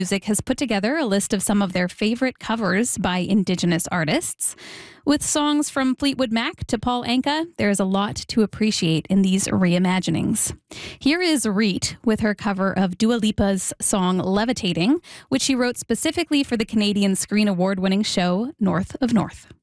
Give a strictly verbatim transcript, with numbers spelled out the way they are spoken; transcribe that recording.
Music has put together a list of some of their favorite covers by Indigenous artists. With songs from Fleetwood Mac to Paul Anka, there is a lot to appreciate in these reimaginings. Here is Reet with her cover of Dua Lipa's song Levitating, which she wrote specifically for the Canadian Screen Award-winning show North of North.